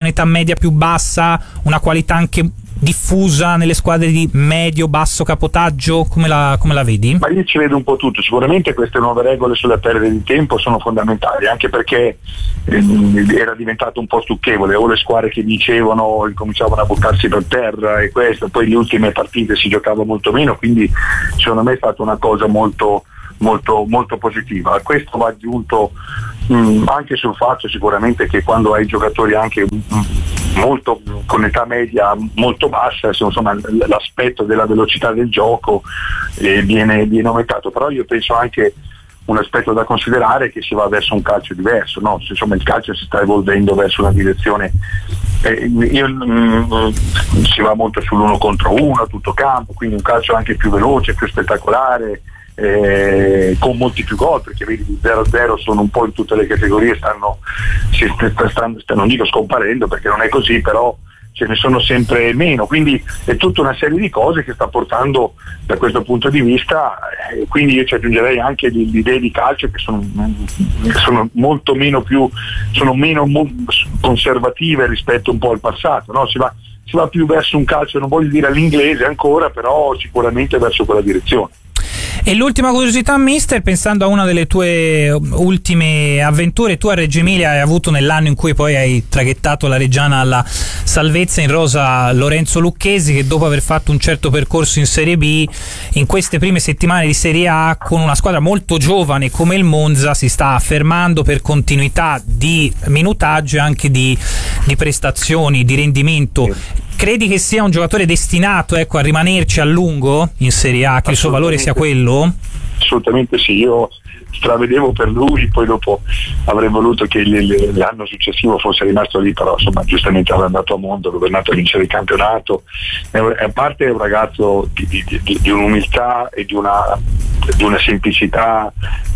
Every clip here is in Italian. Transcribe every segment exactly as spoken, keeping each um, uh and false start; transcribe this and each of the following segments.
un'età media più bassa, una qualità anche diffusa nelle squadre di medio-basso capotaggio? Come la, come la vedi? Ma io ci vedo un po' tutto. Sicuramente queste nuove regole sulle perdite di tempo sono fondamentali, anche perché ehm, era diventato un po' stucchevole, o le squadre che vincevano incominciavano a buttarsi per terra e questo, poi le ultime partite si giocava molto meno, quindi secondo me è stata una cosa molto molto molto positiva. A questo va aggiunto mh, anche sul fatto sicuramente che quando hai giocatori anche mh, molto con età media molto bassa, insomma l'aspetto della velocità del gioco eh, viene, viene aumentato, però io penso anche un aspetto da considerare è che si va verso un calcio diverso, no? Insomma il calcio si sta evolvendo verso una direzione, eh, io, mh, si va molto sull'uno contro uno a tutto campo, quindi un calcio anche più veloce, più spettacolare, Eh, con molti più gol, perché vedi gli zero a zero sono un po' in tutte le categorie, stanno, si, stanno, non dico scomparendo perché non è così, però ce ne sono sempre meno, quindi è tutta una serie di cose che sta portando da questo punto di vista, eh, quindi io ci aggiungerei anche le idee di calcio che sono, sono molto meno più sono meno mo- conservative rispetto un po' al passato, no? Si va, si va più verso un calcio, non voglio dire all'inglese ancora, però sicuramente verso quella direzione. E l'ultima curiosità, mister, pensando a una delle tue ultime avventure, tu a Reggio Emilia hai avuto, nell'anno in cui poi hai traghettato la Reggiana alla salvezza, in rosa Lorenzo Lucchesi, che dopo aver fatto un certo percorso in Serie B, in queste prime settimane di Serie A con una squadra molto giovane come il Monza si sta affermando per continuità di minutaggio e anche di, di prestazioni, di rendimento. Credi che sia un giocatore destinato, ecco, a rimanerci a lungo in Serie A, che il suo valore sia quello? Assolutamente sì, io stravedevo per lui, poi dopo avrei voluto che l'anno successivo fosse rimasto lì, però insomma giustamente era andato a Monza, dove è andato a vincere il campionato. A parte è un ragazzo di, di, di, di un'umiltà e di una, di una semplicità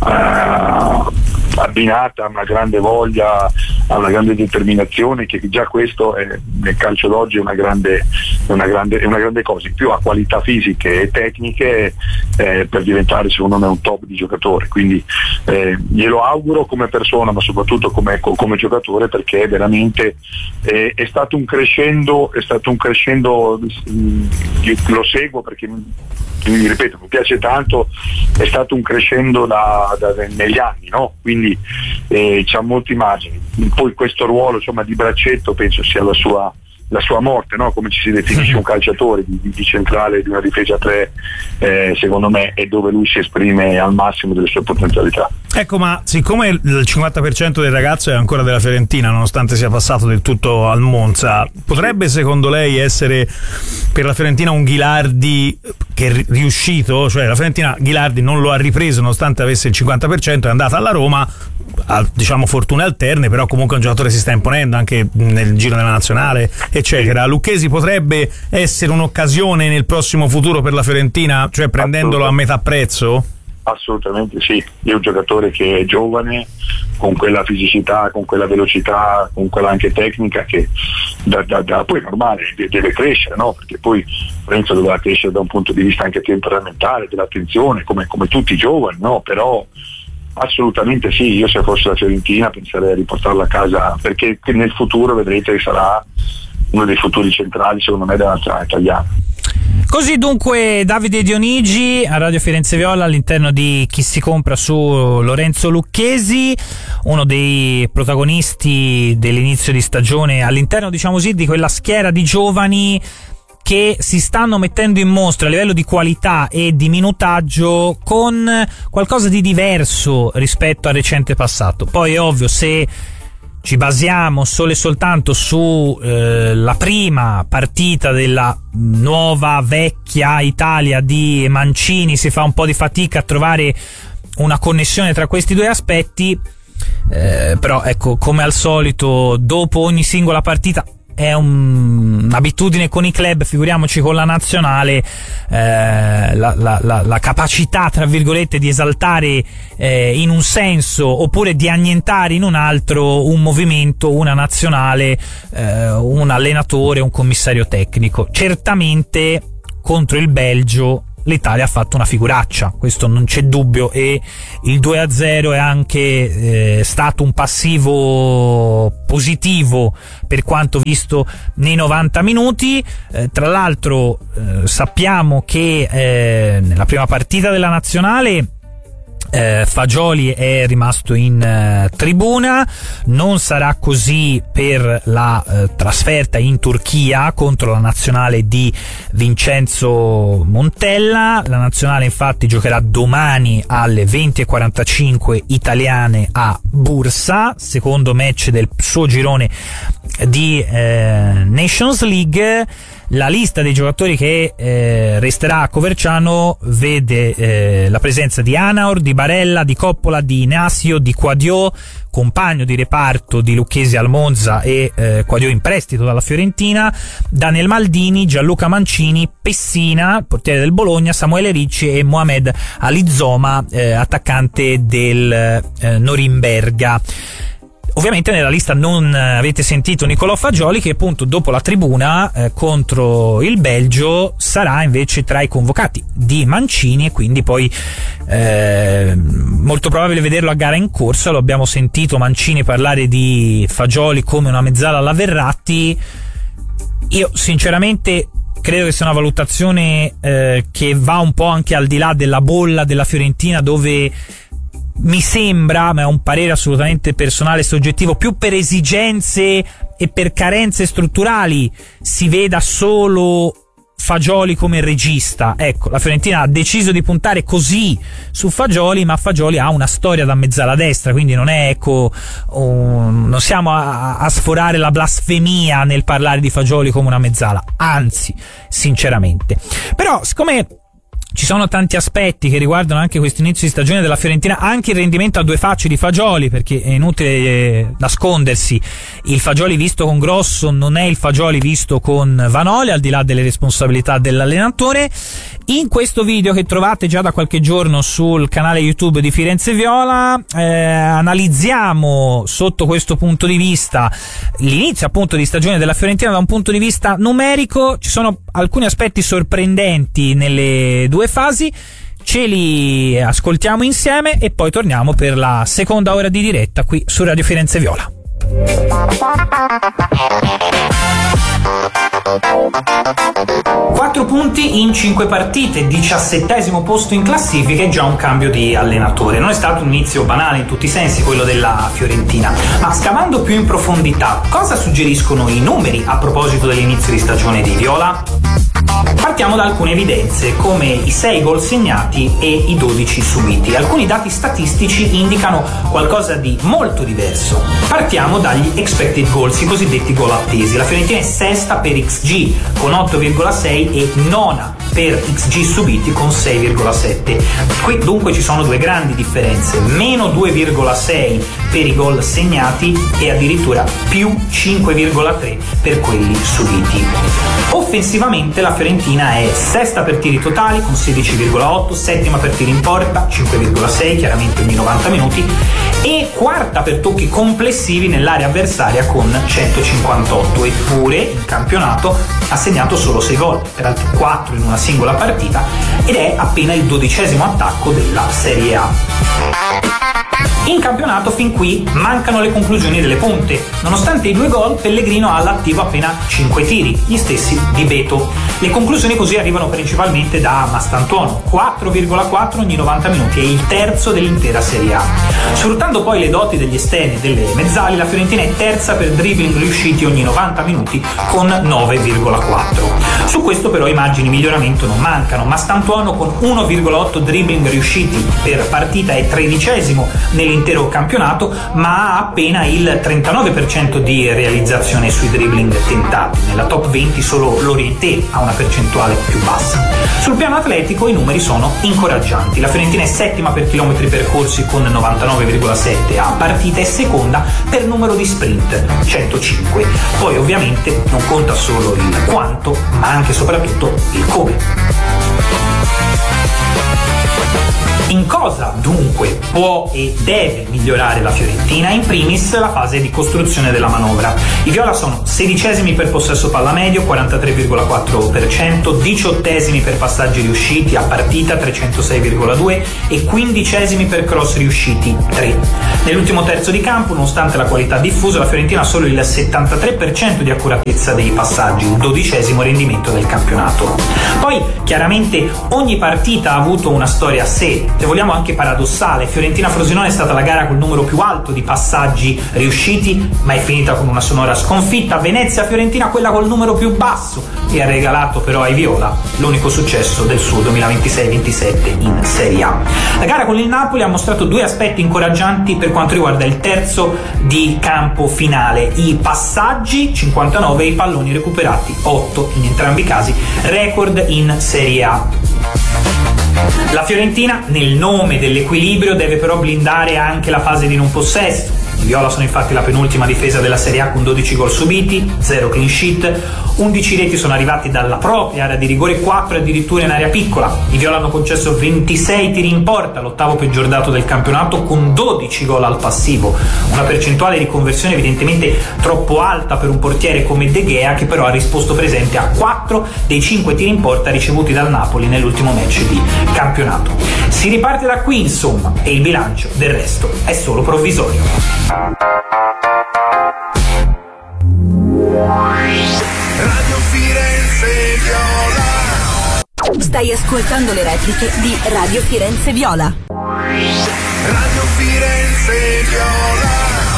uh, abbinata a una grande voglia, a una grande determinazione, che già questo è, nel calcio d'oggi è una grande, una grande, è una grande cosa. In più ha qualità fisiche e tecniche eh, per diventare secondo me un top di giocatore, quindi eh, glielo auguro come persona ma soprattutto come, come giocatore, perché veramente eh, è stato un crescendo, è stato un crescendo, mh, lo seguo perché mi ripeto, mi piace tanto, è stato un crescendo da, da, negli anni, no? Quindi eh, c'ha molti margini. Poi questo ruolo insomma di braccetto penso sia la sua la sua morte, no? Come ci si definisce un calciatore di, di centrale di una difesa tre, eh, secondo me è dove lui si esprime al massimo delle sue potenzialità. Ecco, ma siccome il cinquanta per cento del ragazzo è ancora della Fiorentina, nonostante sia passato del tutto al Monza, potrebbe secondo lei essere per la Fiorentina un Ghilardi che è riuscito? Cioè la Fiorentina Ghilardi non lo ha ripreso nonostante avesse il cinquanta per cento, è andata alla Roma, ha, diciamo, fortune alterne, però comunque un giocatore si sta imponendo anche nel giro della nazionale, eccetera. Lucchesi potrebbe essere un'occasione nel prossimo futuro per la Fiorentina, cioè prendendolo a metà prezzo? Assolutamente sì, è un giocatore che è giovane, con quella fisicità, con quella velocità, con quella anche tecnica che da, da, da, poi è normale, deve crescere, no? Perché poi Lorenzo doveva crescere da un punto di vista anche temperamentale, dell'attenzione, come, come tutti i giovani, no? Però assolutamente sì, io se fossi la Fiorentina penserei a riportarlo a casa, perché nel futuro vedrete che sarà uno dei futuri centrali secondo me della nazionale italiana. Così dunque Davide Dionigi a Radio Firenze Viola all'interno di Chi si compra su Lorenzo Lucchesi, uno dei protagonisti dell'inizio di stagione all'interno, diciamo così, di quella schiera di giovani che si stanno mettendo in mostra a livello di qualità e di minutaggio con qualcosa di diverso rispetto al recente passato. Poi è ovvio, se ci basiamo solo e soltanto su eh, la prima partita della nuova vecchia Italia di Mancini, si fa un po' di fatica a trovare una connessione tra questi due aspetti, eh, però ecco, come al solito dopo ogni singola partita è un, un'abitudine con i club, figuriamoci con la nazionale, eh, la, la, la, la capacità tra virgolette di esaltare eh, in un senso oppure di annientare in un altro un movimento, una nazionale, eh, un allenatore, un commissario tecnico. Certamente contro il Belgio l'Italia ha fatto una figuraccia, questo non c'è dubbio, e il due a zero è anche eh, stato un passivo positivo per quanto visto nei novanta minuti. Eh, tra l'altro eh, sappiamo che eh, nella prima partita della nazionale Eh, Fagioli è rimasto in eh, tribuna, non sarà così per la eh, trasferta in Turchia contro la nazionale di Vincenzo Montella. La nazionale infatti giocherà domani alle venti e quarantacinque italiane a Bursa, secondo match del suo girone di eh, Nations League. La lista dei giocatori che eh, resterà a Coverciano vede eh, la presenza di Anaor, di Barella, di Coppola, di Inasio, di Quadio, compagno di reparto di Lucchesi al Monza e eh, Quadio in prestito dalla Fiorentina, Daniel Maldini, Gianluca Mancini, Pessina, portiere del Bologna, Samuele Ricci e Mohamed Alizoma, eh, attaccante del eh, Norimberga. Ovviamente nella lista non avete sentito Nicolò Fagioli, che appunto dopo la tribuna eh, contro il Belgio sarà invece tra i convocati di Mancini, e quindi poi eh, molto probabile vederlo a gara in corsa. Lo abbiamo sentito Mancini parlare di Fagioli come una mezzala alla Verratti. Io sinceramente credo che sia una valutazione eh, che va un po' anche al di là della bolla della Fiorentina, dove mi sembra, ma è un parere assolutamente personale e soggettivo, più per esigenze e per carenze strutturali si veda solo Fagioli come regista. Ecco, la Fiorentina ha deciso di puntare così su Fagioli, ma Fagioli ha una storia da mezzala destra, quindi non è, ecco, um, non siamo a, a sforare la blasfemia nel parlare di Fagioli come una mezzala, anzi, sinceramente. Però, siccome ci sono tanti aspetti che riguardano anche questo inizio di stagione della Fiorentina, anche il rendimento a due facce di Fagioli, perché è inutile eh, nascondersi, il Fagioli visto con Grosso non è il Fagioli visto con Vanoli, al di là delle responsabilità dell'allenatore. In questo video, che trovate già da qualche giorno sul canale YouTube di Firenze Viola, eh, analizziamo sotto questo punto di vista l'inizio appunto di stagione della Fiorentina da un punto di vista numerico. Ci sono alcuni aspetti sorprendenti nelle due fasi, ce li ascoltiamo insieme e poi torniamo per la seconda ora di diretta qui su Radio Firenze Viola. Quattro punti in cinque partite, diciassettesimo posto in classifica e già un cambio di allenatore. Non è stato un inizio banale in tutti i sensi quello della Fiorentina, ma scavando più in profondità, cosa suggeriscono i numeri a proposito dell'inizio di stagione di Viola? Partiamo da alcune evidenze, come i sei gol segnati e i dodici subiti. Alcuni dati statistici indicano qualcosa di molto diverso. Partiamo dagli expected goals, i cosiddetti gol attesi. La Fiorentina è sesta per X G con otto virgola sei e nona per X G subiti con sei virgola sette. Qui dunque ci sono due grandi differenze: meno due virgola sei per i gol segnati e addirittura più cinque virgola tre per quelli subiti. Offensivamente la Fiorentina è sesta per tiri totali con sedici virgola otto, settima per tiri in porta cinque virgola sei, chiaramente ogni novanta minuti, e quarta per tocchi complessivi nell'area avversaria con centocinquantotto. Eppure in campionato ha segnato solo sei gol, peraltro quattro in una singola partita, ed è appena il dodicesimo attacco della Serie A. In campionato fin qui mancano le conclusioni delle punte. Nonostante i due gol, Pellegrino ha all'attivo appena cinque tiri, gli stessi di Beto. Le conclusioni così arrivano principalmente da Mastantuono, quattro virgola quattro ogni novanta minuti, è il terzo dell'intera Serie A. Sfruttando poi le doti degli esterni e delle mezzali, la Fiorentina è terza per dribbling riusciti ogni novanta minuti con nove virgola quattro. Su questo però i margini di miglioramento non mancano. Mastantuono con uno virgola otto dribbling riusciti per partita è tredicesimo nell'intero campionato, ma ha appena il trentanove per cento di realizzazione sui dribbling tentati. Nella top venti solo l'Orientè ha una percentuale più bassa. Sul piano atletico i numeri sono incoraggianti. La Fiorentina è settima per chilometri percorsi con novantanove virgola sette a partita e seconda per numero di sprint, centocinque. Poi ovviamente non conta solo il quanto, ma anche e soprattutto il come. In cosa dunque può e deve migliorare la Fiorentina? In primis la fase di costruzione della manovra. I viola sono sedicesimi per possesso palla medio, quarantatré virgola quattro per cento, diciottesimi per passaggi riusciti a partita, trecentosei virgola due, e quindicesimi per cross riusciti, tre. Nell'ultimo terzo di campo, nonostante la qualità diffusa, la Fiorentina ha solo il settantatré per cento di accuratezza dei passaggi, il dodicesimo rendimento del campionato. Poi chiaramente ogni partita ha avuto una storia a sé, se vogliamo anche paradossale. Fiorentina-Frosinone è stata la gara col numero più alto di passaggi riusciti, ma è finita con una sonora sconfitta. Venezia-Fiorentina quella col numero più basso, e ha regalato però ai viola l'unico successo del suo duemilaventisei ventisette in Serie A. La gara con il Napoli ha mostrato due aspetti incoraggianti per quanto riguarda il terzo di campo finale: i passaggi cinquantanove e i palloni recuperati otto, in entrambi i casi record in Serie A. La Fiorentina, nel nome dell'equilibrio, deve però blindare anche la fase di non possesso. I viola sono infatti la penultima difesa della Serie A con dodici gol subiti, zero clean sheet, undici reti sono arrivati dalla propria area di rigore, quattro addirittura in area piccola. I viola hanno concesso ventisei tiri in porta, l'ottavo peggior dato del campionato, con dodici gol al passivo, una percentuale di conversione evidentemente troppo alta per un portiere come De Gea, che però ha risposto presente a quattro dei cinque tiri in porta ricevuti dal Napoli nell'ultimo match di campionato. Si riparte da qui insomma, e il bilancio del resto è solo provvisorio. Radio Firenze Viola. Stai ascoltando le repliche di Radio Firenze Viola. Radio Firenze Viola.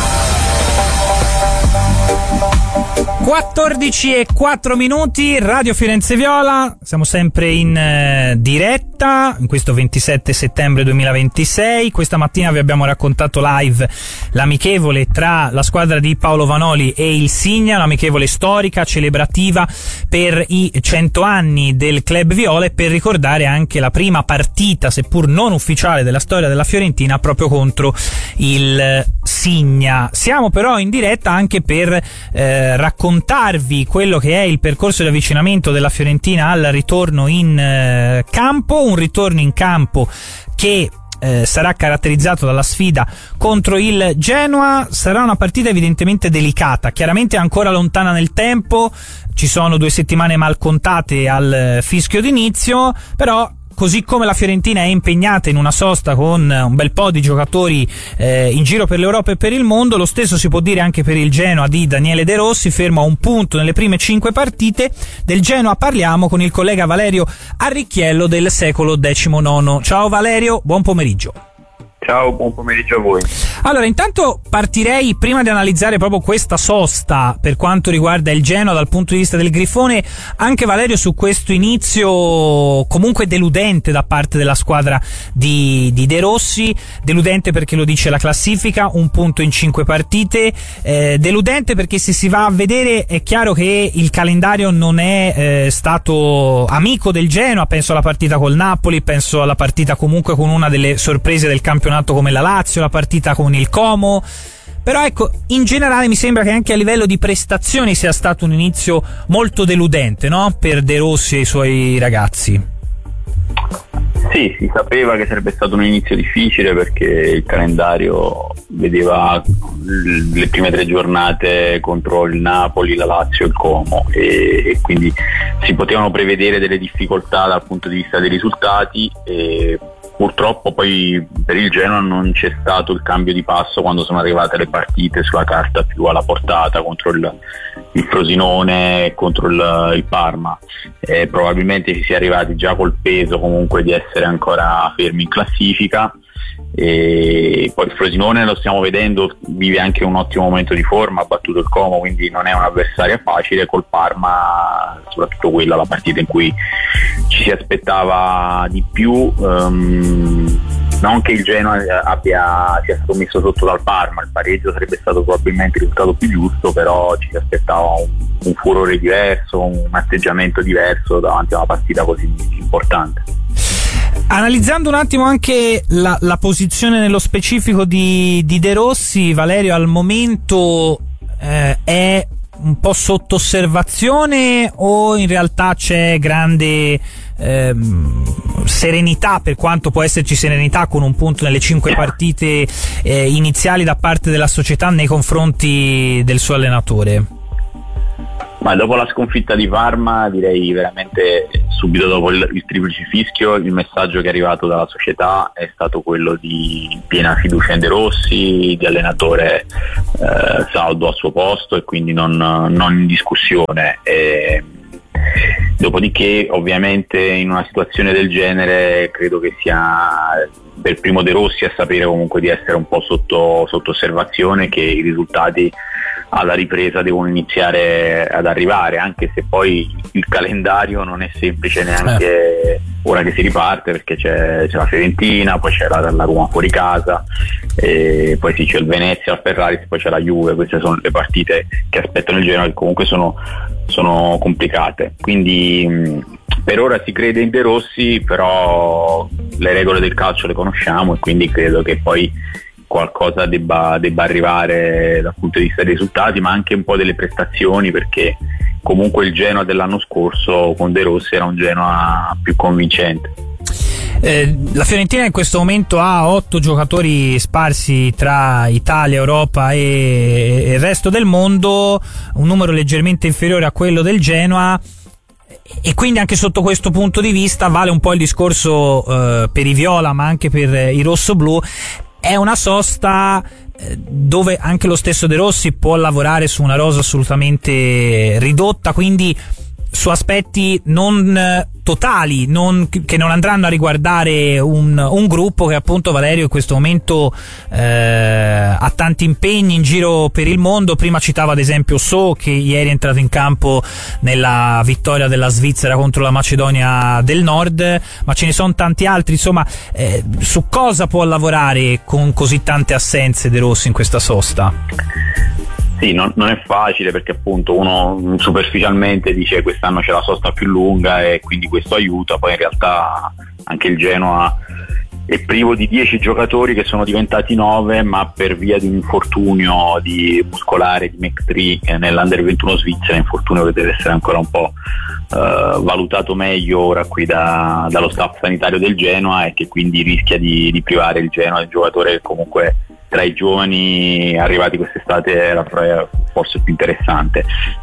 quattordici e quattro minuti, Radio Firenze Viola, siamo sempre in eh, diretta in questo ventisette settembre duemilaventisei. Questa mattina vi abbiamo raccontato live l'amichevole tra la squadra di Paolo Vanoli e il Signa, un'amichevole storica, celebrativa per i cento anni del club viola, e per ricordare anche la prima partita, seppur non ufficiale, della storia della Fiorentina proprio contro il Signa. Siamo però in diretta anche per eh, raccontarvi quello che è il percorso di avvicinamento della Fiorentina al ritorno in eh, campo, un ritorno in campo che Eh, sarà caratterizzato dalla sfida contro il Genoa. Sarà una partita evidentemente delicata, chiaramente ancora lontana nel tempo, ci sono due settimane mal contate al fischio d'inizio, però così come la Fiorentina è impegnata in una sosta con un bel po' di giocatori eh, in giro per l'Europa e per il mondo, lo stesso si può dire anche per il Genoa di Daniele De Rossi, fermo a un punto nelle prime cinque partite. Del Genoa parliamo con il collega Valerio Arricchiello del Secolo diciannove. Ciao Valerio, buon pomeriggio. Ciao, buon pomeriggio a voi. Allora, intanto partirei, prima di analizzare proprio questa sosta per quanto riguarda il Genoa dal punto di vista del Grifone, anche Valerio su questo inizio comunque deludente da parte della squadra di, di De Rossi. Deludente perché lo dice la classifica, un punto in cinque partite, eh, deludente perché se si va a vedere è chiaro che il calendario non è eh, stato amico del Genoa. Penso alla partita col Napoli, penso alla partita comunque con una delle sorprese del campionato come la Lazio, la partita con il Como. Però ecco, in generale mi sembra che anche a livello di prestazioni sia stato un inizio molto deludente, no? Per De Rossi e i suoi ragazzi. Sì, si sapeva che sarebbe stato un inizio difficile perché il calendario vedeva le prime tre giornate contro il Napoli, la Lazio e il Como, e, e quindi si potevano prevedere delle difficoltà dal punto di vista dei risultati, e purtroppo poi per il Genoa non c'è stato il cambio di passo quando sono arrivate le partite sulla carta più alla portata contro il, il Frosinone e contro il, il Parma. Eh, probabilmente ci si è arrivati già col peso comunque di essere ancora fermi in classifica, e poi il Frosinone, lo stiamo vedendo, vive anche un ottimo momento di forma, ha battuto il Como, quindi non è un'avversaria facile. Col Parma, soprattutto quella la partita in cui ci si aspettava di più, um, non che il Genoa abbia sia stato messo sotto dal Parma, il pareggio sarebbe stato probabilmente il risultato più giusto, però ci si aspettava un, un furore diverso, un atteggiamento diverso davanti a una partita così importante. Analizzando un attimo anche la, la posizione nello specifico di, di De Rossi, Valerio, al momento eh, è un po' sotto osservazione o in realtà c'è grande ehm, serenità, per quanto può esserci serenità con un punto nelle cinque partite eh, iniziali da parte della società nei confronti del suo allenatore? Ma dopo la sconfitta di Parma, direi veramente subito dopo il, il triplice fischio, il messaggio che è arrivato dalla società è stato quello di piena fiducia in De Rossi, di allenatore eh, saldo al suo posto e quindi non, non in discussione. E, dopodiché ovviamente in una situazione del genere credo che sia per primo De Rossi a sapere comunque di essere un po' sotto, sotto osservazione, che i risultati alla ripresa devono iniziare ad arrivare, anche se poi il calendario non è semplice neanche eh. ora che si riparte, perché c'è, c'è la Fiorentina, poi c'è la, la Roma fuori casa, e poi sì, c'è il Venezia, il Ferrari, poi c'è la Juve. Queste sono le partite che aspettano il Genoa, che comunque sono, sono complicate, quindi mh, per ora si crede in De Rossi, però le regole del calcio le conosciamo e quindi credo che poi qualcosa debba, debba arrivare dal punto di vista dei risultati, ma anche un po' delle prestazioni, perché comunque il Genoa dell'anno scorso con De Rossi era un Genoa più convincente. Eh, la Fiorentina in questo momento ha otto giocatori sparsi tra Italia, Europa e, e il resto del mondo, un numero leggermente inferiore a quello del Genoa, e quindi anche sotto questo punto di vista vale un po' il discorso eh, per i viola, ma anche per i rossoblù. È una sosta dove anche lo stesso De Rossi può lavorare su una rosa assolutamente ridotta, quindi su aspetti non totali, non, che non andranno a riguardare un, un gruppo che appunto, Valerio, in questo momento eh, ha tanti impegni in giro per il mondo. Prima citava ad esempio So, che ieri è entrato in campo nella vittoria della Svizzera contro la Macedonia del Nord, ma ce ne sono tanti altri. Insomma, eh, su cosa può lavorare con così tante assenze De Rossi in questa sosta? Sì, non, non è facile, perché appunto uno superficialmente dice quest'anno c'è la sosta più lunga e quindi questo aiuta, poi in realtà anche il Genoa è privo di dieci giocatori che sono diventati nove, ma per via di un infortunio di muscolare di McTree eh, nell'Under ventuno Svizzera, infortunio che deve essere ancora un po' eh, valutato meglio ora qui da, dallo staff sanitario del Genoa, e che quindi rischia di, di privare il Genoa del giocatore che comunque tra i giovani arrivati quest'estate era forse più interessante.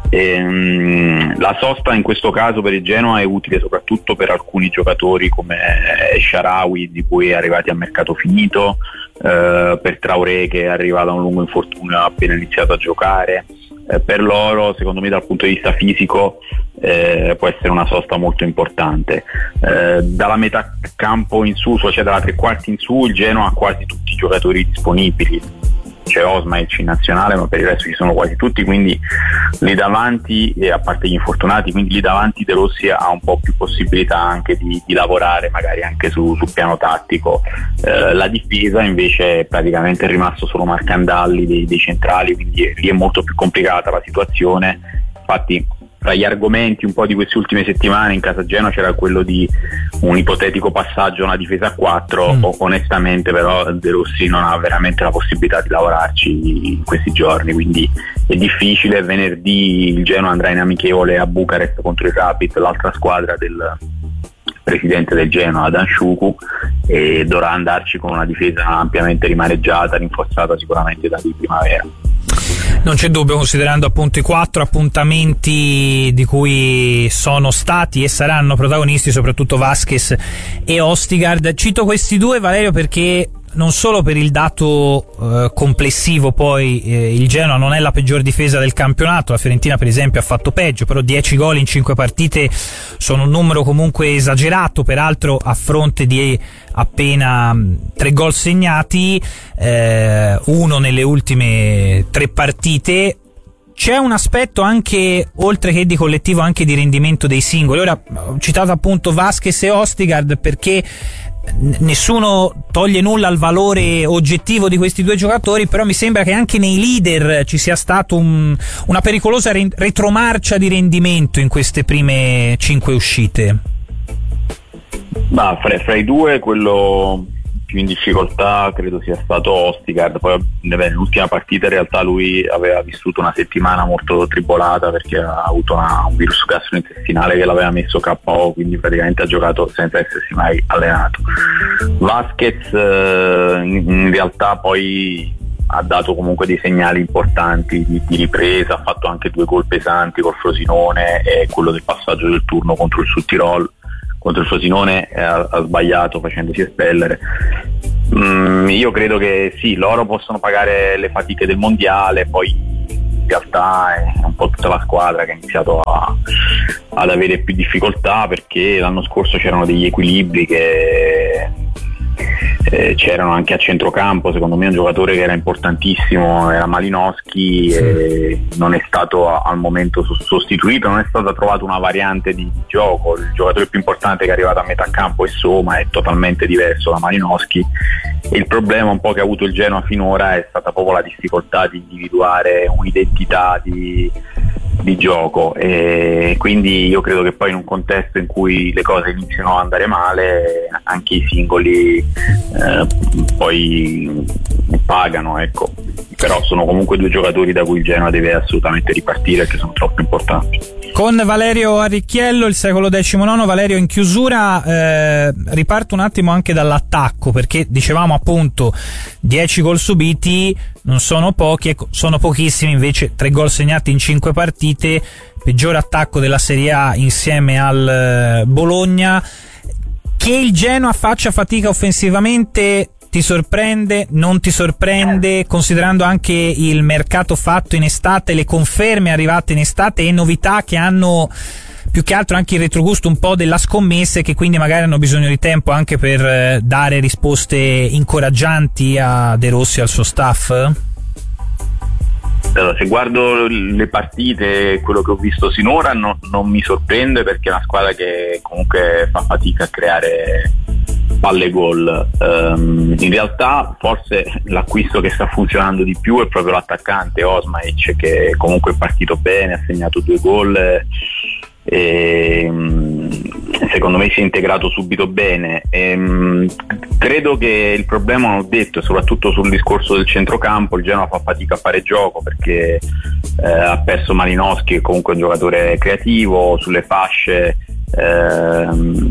Ehm, la sosta in questo caso per il Genoa è utile soprattutto per alcuni giocatori come Shaarawy, di cui è arrivati a mercato finito, eh, per Traoré, che arriva da un lungo infortunio, ha appena iniziato a giocare. Eh, per loro, secondo me, dal punto di vista fisico eh, può essere una sosta molto importante. Eh, dalla metà campo in su, cioè dalla tre quarti in su, il Genoa ha quasi tutti i giocatori disponibili. C'è Osmaic in nazionale, ma per il resto ci sono quasi tutti, quindi lì davanti, e a parte gli infortunati, quindi lì davanti De Rossi ha un po' più possibilità anche di, di lavorare magari anche su, sul piano tattico. Eh, la difesa invece è praticamente rimasto solo Marcandalli dei, dei centrali, quindi lì è molto più complicata la situazione. Infatti tra gli argomenti un po' di queste ultime settimane in casa Genoa c'era quello di un ipotetico passaggio a una difesa a quattro. mm. Onestamente però De Rossi non ha veramente la possibilità di lavorarci in questi giorni, quindi è difficile. Venerdì il Genoa andrà in amichevole a Bucarest contro il Rapid, l'altra squadra del presidente del Genoa, Dansciucu, e dovrà andarci con una difesa ampiamente rimaneggiata, rinforzata sicuramente da di primavera. Non c'è dubbio, considerando appunto i quattro appuntamenti di cui sono stati e saranno protagonisti soprattutto Vasquez e Ostigard. Cito questi due, Valerio, perché non solo per il dato eh, complessivo, poi eh, il Genoa non è la peggior difesa del campionato, la Fiorentina per esempio ha fatto peggio, però dieci gol in cinque partite sono un numero comunque esagerato, peraltro a fronte di appena tre gol segnati, eh, uno nelle ultime tre partite. C'è un aspetto anche, oltre che di collettivo, anche di rendimento dei singoli. Ora ho citato appunto Vasquez e Ostigard perché nessuno toglie nulla al valore oggettivo di questi due giocatori, però mi sembra che anche nei leader ci sia stato un, una pericolosa re- retromarcia di rendimento in queste prime cinque uscite. Ma fra, fra i due quello più in difficoltà credo sia stato Ostigard. Poi nell'ultima partita in realtà lui aveva vissuto una settimana molto tribolata perché ha avuto una, un virus gastrointestinale che l'aveva messo K O, quindi praticamente ha giocato senza essersi mai allenato. Vasquez eh, in, in realtà poi ha dato comunque dei segnali importanti di, di ripresa, ha fatto anche due gol pesanti col Frosinone e quello del passaggio del turno contro il Südtirol. Contro il Frosinone ha, ha sbagliato facendosi espellere. Mm, io credo che sì, loro possono pagare le fatiche del mondiale, poi in realtà è un po' tutta la squadra che ha iniziato a, ad avere più difficoltà, perché l'anno scorso c'erano degli equilibri che eh, c'erano anche a centrocampo. Secondo me un giocatore che era importantissimo era Malinowski, sì. E non è stato al momento sostituito, non è stata trovata una variante di gioco. Il giocatore più importante che è arrivato a metà campo è Soma, è totalmente diverso da Malinowski, e il problema un po' che ha avuto il Genoa finora è stata proprio la difficoltà di individuare un'identità di di gioco, e quindi io credo che poi in un contesto in cui le cose iniziano ad andare male anche i singoli eh, poi pagano, ecco. Però sono comunque due giocatori da cui il Genoa deve assolutamente ripartire, che sono troppo importanti. Con Valerio Arricchiello, il secolo diciannove. Valerio, in chiusura eh, riparto un attimo anche dall'attacco, perché dicevamo appunto dieci gol subiti non sono pochi, ecco, sono pochissimi invece tre gol segnati in cinque partite, peggiore attacco della Serie A insieme al eh, Bologna. Che il Genoa faccia fatica offensivamente ti sorprende, non ti sorprende, considerando anche il mercato fatto in estate, le conferme arrivate in estate e novità che hanno più che altro anche il retrogusto un po' della scommessa, che quindi magari hanno bisogno di tempo anche per eh, dare risposte incoraggianti a De Rossi e al suo staff? Allora, se guardo le partite, quello che ho visto sinora no, non mi sorprende, perché è una squadra che comunque fa fatica a creare palle gol. Um, in realtà forse l'acquisto che sta funzionando di più è proprio l'attaccante Osmaic, che comunque è partito bene, ha segnato due gol e secondo me si è integrato subito bene. E, credo che il problema, non ho detto, soprattutto sul discorso del centrocampo, il Genoa fa fatica a fare gioco perché eh, ha perso Malinowski, che comunque è un giocatore creativo. Sulle fasce eh,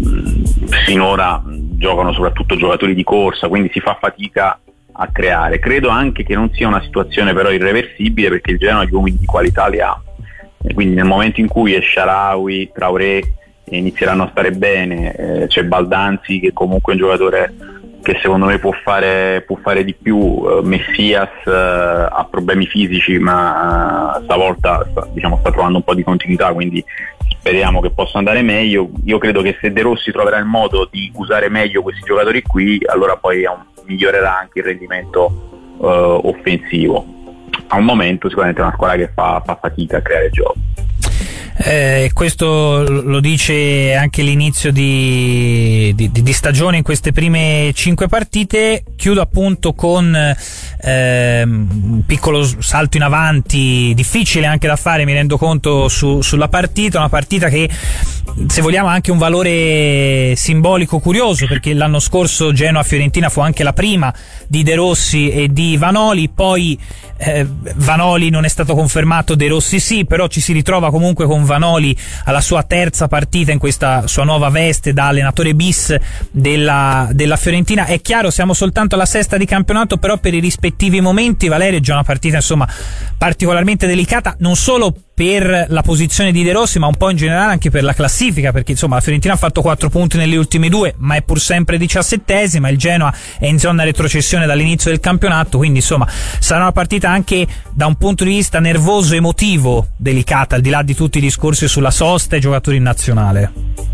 finora giocano soprattutto giocatori di corsa, quindi si fa fatica a creare. Credo anche che non sia una situazione però irreversibile, perché il Genoa gli uomini di qualità li ha, e quindi nel momento in cui Esharawi, Traoré inizieranno a stare bene, eh, c'è Baldanzi che comunque è un giocatore che secondo me può fare, può fare di più. uh, Messias uh, ha problemi fisici, ma uh, stavolta sta, diciamo, sta trovando un po' di continuità, quindi speriamo che possa andare meglio. Io credo che se De Rossi troverà il modo di usare meglio questi giocatori qui, allora poi um, migliorerà anche il rendimento uh, offensivo. A un momento sicuramente è una squadra che fa, fa fatica a creare gioco. Eh, questo lo dice anche l'inizio di, di, di stagione in queste prime cinque partite. Chiudo appunto con eh, un piccolo salto in avanti, difficile anche da fare, mi rendo conto, su, sulla partita, una partita che, se vogliamo, ha anche un valore simbolico curioso, perché l'anno scorso Genoa-Fiorentina fu anche la prima di De Rossi e di Vanoli, poi eh, Vanoli non è stato confermato, De Rossi sì, però ci si ritrova comunque con Vanoli alla sua terza partita in questa sua nuova veste da allenatore bis della, della Fiorentina. È chiaro, siamo soltanto alla sesta di campionato, però per i rispettivi momenti, Valerio, è già una partita insomma particolarmente delicata, non solo per la posizione di De Rossi, ma un po' in generale anche per la classifica, perché insomma la Fiorentina ha fatto quattro punti nelle ultime due, ma è pur sempre diciassettesima, il Genoa è in zona retrocessione dall'inizio del campionato, quindi insomma sarà una partita anche da un punto di vista nervoso, emotivo, delicata, al di là di tutti i discorsi sulla sosta e i giocatori in nazionale.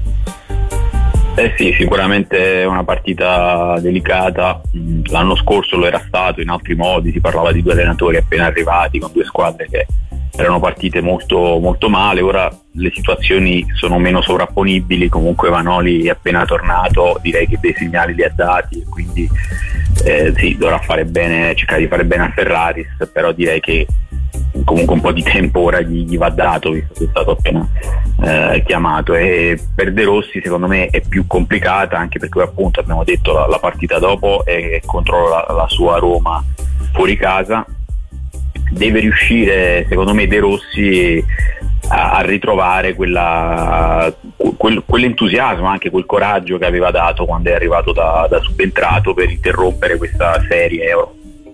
Eh sì, sicuramente è una partita delicata. L'anno scorso lo era stato in altri modi, si parlava di due allenatori appena arrivati con due squadre che erano partite molto, molto male. Ora le situazioni sono meno sovrapponibili, comunque Vanoli è appena tornato, direi che dei segnali li ha dati, quindi eh, sì, dovrà fare bene, cercare di fare bene a Ferraris, però direi che comunque un po' di tempo ora gli, gli va dato, visto che è stato appena eh, chiamato. E per De Rossi secondo me è più complicata, anche perché appunto abbiamo detto la, la partita dopo è contro la, la sua Roma fuori casa. Deve riuscire secondo me De Rossi a, a ritrovare quella, quel, quell'entusiasmo, anche quel coraggio che aveva dato quando è arrivato da, da subentrato per interrompere questa serie Euro.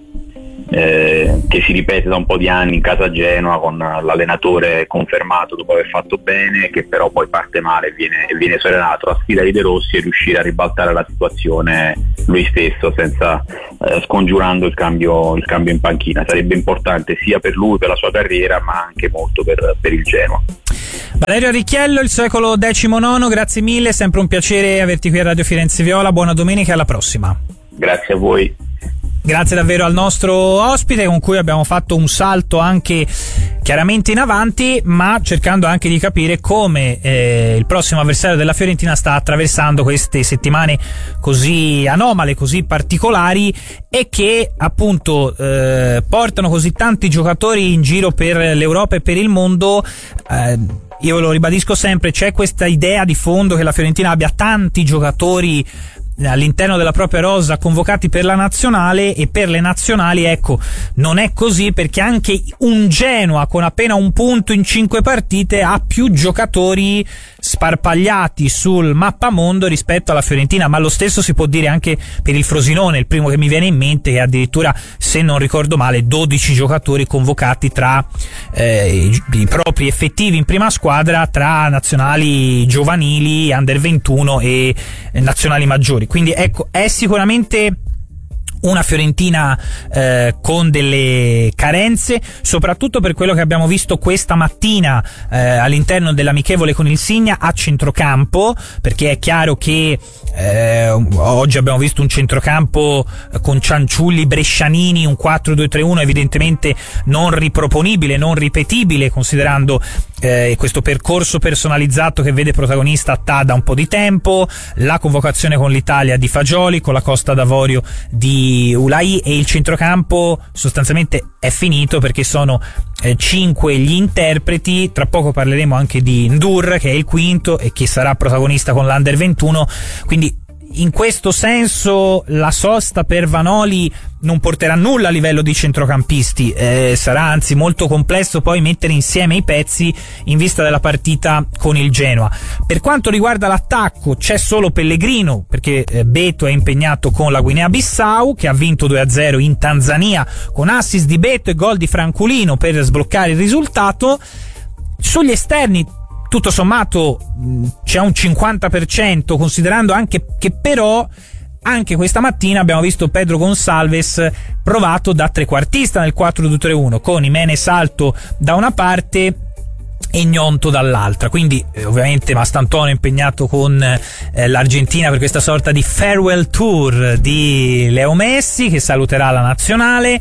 Eh, che si ripete da un po' di anni in casa Genoa, con l'allenatore confermato dopo aver fatto bene, che però poi parte male e viene, e viene serenato. La sfida di De Rossi è riuscire a ribaltare la situazione lui stesso, senza eh, scongiurando il cambio, il cambio in panchina. Sarebbe importante sia per lui, per la sua carriera, ma anche molto per, per il Genoa. Valerio Arricchiello, il secolo diciannove, grazie mille, sempre un piacere averti qui a Radio Firenze Viola, buona domenica e alla prossima. Grazie a voi. Grazie davvero al nostro ospite, con cui abbiamo fatto un salto anche chiaramente in avanti, ma cercando anche di capire come eh, il prossimo avversario della Fiorentina sta attraversando queste settimane così anomale, così particolari, e che appunto eh, portano così tanti giocatori in giro per l'Europa e per il mondo. eh, io ve lo ribadisco sempre, c'è questa idea di fondo che la Fiorentina abbia tanti giocatori all'interno della propria rosa convocati per la nazionale, e per le nazionali ecco non è così, perché anche un Genoa con appena un punto in cinque partite ha più giocatori sparpagliati sul mappamondo rispetto alla Fiorentina, ma lo stesso si può dire anche per il Frosinone, il primo che mi viene in mente, che addirittura, se non ricordo male, dodici giocatori convocati tra eh, i, i propri effettivi in prima squadra, tra nazionali giovanili, under ventuno e eh, nazionali maggiori. Quindi ecco, è sicuramente una Fiorentina eh, con delle carenze, soprattutto per quello che abbiamo visto questa mattina eh, all'interno dell'amichevole con il Signa a centrocampo, perché è chiaro che eh, oggi abbiamo visto un centrocampo con Cianciulli, Brescianini, un quattro due tre uno evidentemente non riproponibile, non ripetibile, considerando eh, questo percorso personalizzato che vede protagonista Tà da un po' di tempo, la convocazione con l'Italia di Fagioli, con la Costa d'Avorio di Ulai, e il centrocampo sostanzialmente è finito, perché sono eh, cinque gli interpreti. Tra poco parleremo anche di Ndur, che è il quinto e che sarà protagonista con l'Under ventuno, quindi in questo senso la sosta per Vanoli non porterà nulla a livello di centrocampisti, eh, sarà anzi molto complesso poi mettere insieme i pezzi in vista della partita con il Genoa. Per quanto riguarda l'attacco c'è solo Pellegrino, perché eh, Beto è impegnato con la Guinea-Bissau, che ha vinto due a zero in Tanzania con assist di Beto e gol di Franculino per sbloccare il risultato. Sugli esterni tutto sommato c'è un cinquanta per cento, considerando anche che però anche questa mattina abbiamo visto Pedro Gonçalves provato da trequartista nel quattro due tre uno, con Jiménez alto da una parte e Gnonto dall'altra. Quindi eh, ovviamente Mastantuono è impegnato con eh, l'Argentina per questa sorta di farewell tour di Leo Messi, che saluterà la nazionale,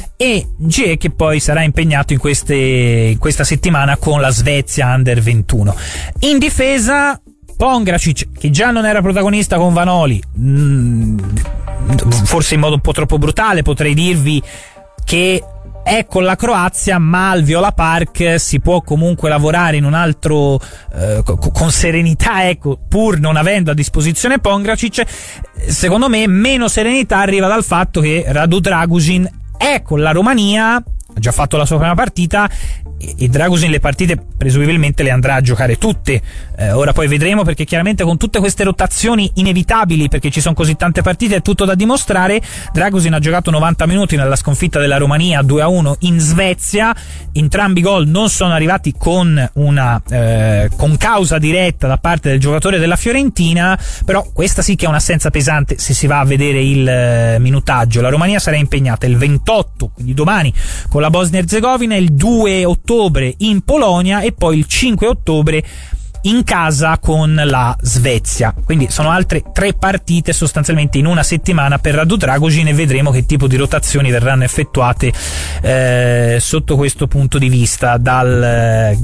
e G che poi sarà impegnato in, queste, in questa settimana con la Svezia under ventuno. In difesa Pongracic, che già non era protagonista con Vanoli, mh, forse in modo un po' troppo brutale potrei dirvi che è con la Croazia, ma al Viola Park si può comunque lavorare in un altro eh, con serenità, ecco, pur non avendo a disposizione Pongracic. Secondo me meno serenità arriva dal fatto che Radu Dragusin è con la Romania, ha già fatto la sua prima partita, e Dragusin le partite presumibilmente le andrà a giocare tutte. Eh, ora poi vedremo, perché chiaramente con tutte queste rotazioni inevitabili, perché ci sono così tante partite, è tutto da dimostrare. Dragusin ha giocato novanta minuti nella sconfitta della Romania due a uno in Svezia, entrambi i gol non sono arrivati con una eh, con causa diretta da parte del giocatore della Fiorentina, però questa sì che è un'assenza pesante se si va a vedere il eh, minutaggio. La Romania sarà impegnata il ventotto, quindi domani, con la Bosnia Erzegovina, il due ottobre in Polonia e poi il cinque ottobre in casa con la Svezia. Quindi sono altre tre partite sostanzialmente in una settimana per Radu Dragosin, e vedremo che tipo di rotazioni verranno effettuate eh, sotto questo punto di vista dal eh,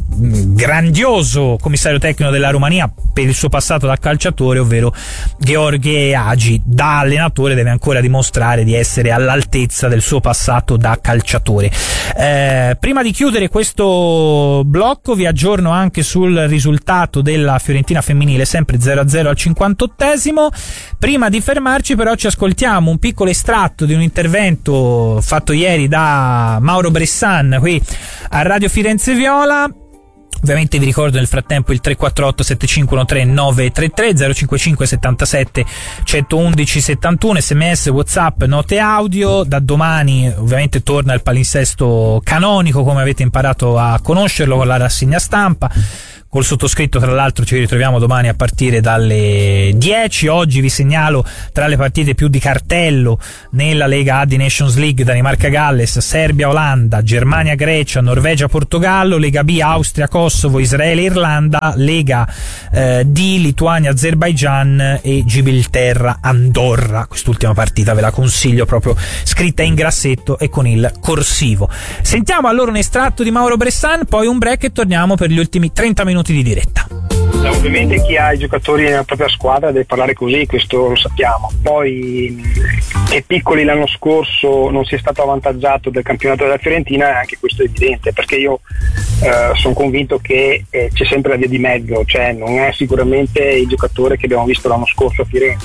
grandioso commissario tecnico della Romania per il suo passato da calciatore, ovvero Gheorghe Hagi. Da allenatore deve ancora dimostrare di essere all'altezza del suo passato da calciatore. Eh, prima di chiudere questo blocco vi aggiorno anche sul risultato della Fiorentina femminile, sempre zero a zero al cinquantottesimo. Prima di fermarci però ci ascoltiamo un piccolo estratto di un intervento fatto ieri da Mauro Bressan qui a Radio Firenze Viola. Ovviamente vi ricordo nel frattempo il tre quattro otto sette cinque uno tre nove tre tre, zero cinque cinque settantasette centoudici settantuno, sms, whatsapp, note audio. Da domani ovviamente torna il palinsesto canonico come avete imparato a conoscerlo, con la rassegna stampa. Col sottoscritto tra l'altro ci ritroviamo domani a partire dalle dieci. Oggi vi segnalo tra le partite più di cartello nella Lega A di Nations League: Danimarca-Galles, Serbia-Olanda, Germania-Grecia, Norvegia-Portogallo, Lega B Austria-Kosovo, Israele-Irlanda, Lega eh, D Lituania-Azerbaijan e Gibilterra-Andorra. Quest'ultima partita ve la consiglio, proprio scritta in grassetto e con il corsivo. Sentiamo allora un estratto di Mauro Bressan, poi un break e torniamo per gli ultimi trenta minuti di diretta. Ovviamente chi ha i giocatori nella propria squadra deve parlare così, questo lo sappiamo. Poi che Piccoli l'anno scorso non sia stato avvantaggiato del campionato della Fiorentina, anche questo è evidente, perché io eh, sono convinto che eh, c'è sempre la via di mezzo, cioè non è sicuramente il giocatore che abbiamo visto l'anno scorso a Firenze.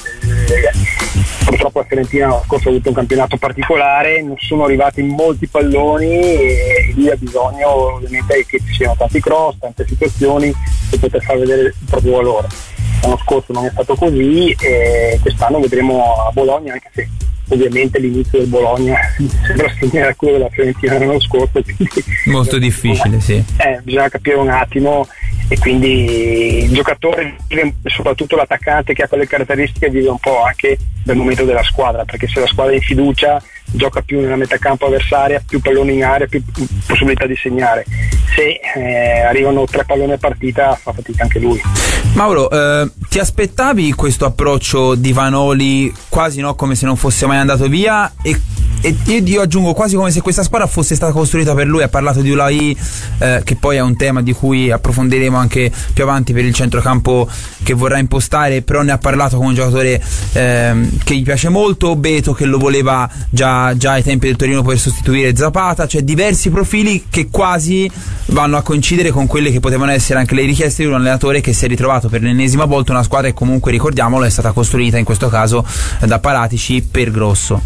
Eh, purtroppo la Fiorentina l'anno scorso ha avuto un campionato particolare, non sono arrivati molti palloni e lì ha bisogno ovviamente che ci siano tanti cross, tante situazioni per poter far vedere il proprio valore. L'anno scorso non è stato così e quest'anno vedremo a Bologna, anche se ovviamente l'inizio del Bologna sembra simile a quello della Fiorentina l'anno scorso, molto difficile, sì. Eh, bisogna capire un attimo, e quindi il giocatore vive, soprattutto l'attaccante che ha quelle caratteristiche, vive un po' anche del momento della squadra, perché se la squadra è in fiducia gioca più nella metà campo avversaria, più palloni in area, più possibilità di segnare. Se eh, arrivano tre palloni a partita fa fatica anche lui. Mauro, eh, ti aspettavi questo approccio di Vanoli quasi no, come se non fosse mai andato via? E, e io aggiungo quasi come se questa squadra fosse stata costruita per lui. Ha parlato di Ulai, eh, che poi è un tema di cui approfondiremo anche più avanti per il centrocampo che vorrà impostare, però ne ha parlato come un giocatore eh, che gli piace molto. Beto che lo voleva già, già ai tempi del Torino per sostituire Zapata, cioè diversi profili che quasi vanno a coincidere con quelle che potevano essere anche le richieste di un allenatore che si è ritrovato per l'ennesima volta una squadra che comunque, ricordiamolo, è stata costruita in questo caso da Paratici per Grosso.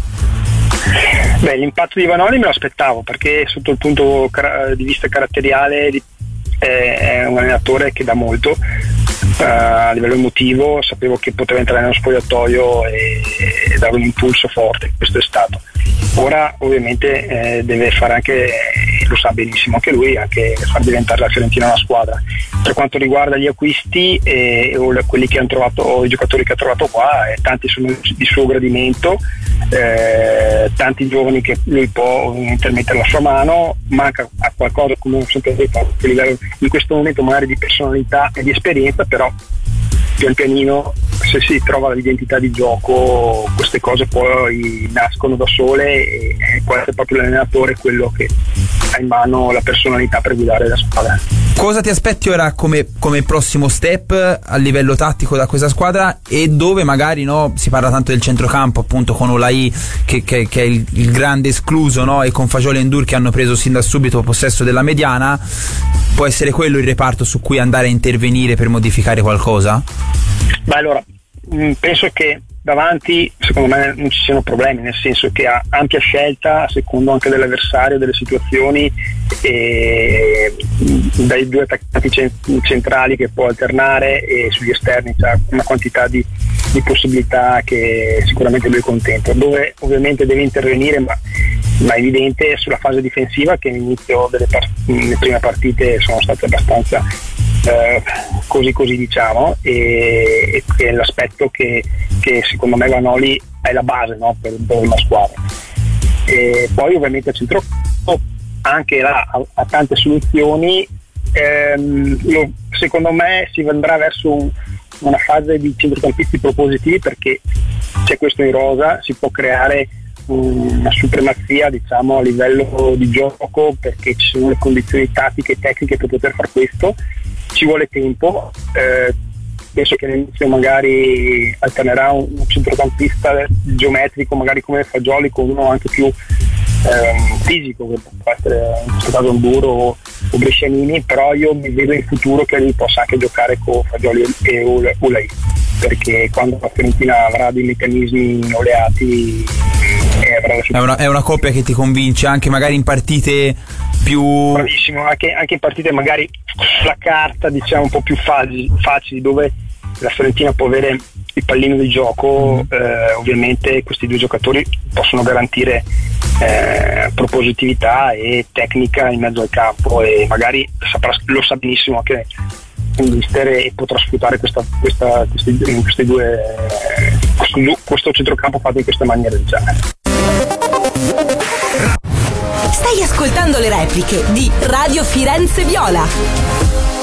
Beh, l'impatto di Vanoli me lo aspettavo, perché sotto il punto di vista caratteriale è un allenatore che dà molto. Uh, a livello emotivo sapevo che poteva entrare nello spogliatoio e, e dare un impulso forte, questo è stato. Ora ovviamente eh, deve fare anche, eh, lo sa benissimo anche lui, anche far diventare la Fiorentina una squadra. Per quanto riguarda gli acquisti eh, o quelli che hanno trovato, o i giocatori che ha trovato qua, eh, tanti sono di suo gradimento, eh, tanti giovani che lui può ovviamente mettere la sua mano. Manca a qualcosa, come ho sempre detto, a livello in questo momento magari di personalità e di esperienza, però pian pianino, se si trova l'identità di gioco, queste cose poi nascono da sole e può essere proprio l'allenatore quello che ha in mano la personalità per guidare la squadra. Cosa ti aspetti ora come, come prossimo step a livello tattico da questa squadra, e dove magari no, si parla tanto del centrocampo appunto con Olai che, che, che è il, il grande escluso, no, e con Fagioli e Endur che hanno preso sin da subito possesso della mediana, può essere quello il reparto su cui andare a intervenire per modificare qualcosa? Beh, allora penso che davanti secondo me non ci siano problemi, nel senso che ha ampia scelta a secondo anche dell'avversario, delle situazioni, e dai due attaccanti centrali che può alternare, e sugli esterni c'ha una quantità di, di possibilità che sicuramente lui è contento. Dove ovviamente deve intervenire, ma, ma è evidente, sulla fase difensiva, che all'inizio delle part- le prime partite sono state abbastanza Eh, così così diciamo, e, e è l'aspetto che, che secondo me Vanoli è la base, no, per, per una squadra. E poi ovviamente il centrocampo anche là ha, ha tante soluzioni, ehm, lo, secondo me si andrà verso un, una fase di centrocampisti propositivi, perché c'è questo in rosa, si può creare una supremazia, diciamo, a livello di gioco, perché ci sono le condizioni tattiche e tecniche per poter fare questo. Ci vuole tempo, eh, penso che all'inizio magari alternerà un, un centrocampista geometrico, magari come Fagioli, con uno anche più ehm, fisico, che può essere in questo caso Onduro o, o Brescianini, però io mi vedo in futuro che lui possa anche giocare con Fagioli e Ulai, perché quando la Fiorentina avrà dei meccanismi oleati è una, è una coppia che ti convince anche magari in partite più... Bravissimo, anche, anche in partite magari sulla carta, diciamo, un po' più facili, facili dove la Fiorentina può avere il pallino di gioco. eh, ovviamente questi due giocatori possono garantire eh, propositività e tecnica in mezzo al campo, e magari saprà, lo sa benissimo anche il mister, e potrà sfruttare questa, questa, questi, questi due, questo, questo centrocampo fatto in questa maniera del genere. Stai ascoltando le repliche di Radio Firenze Viola.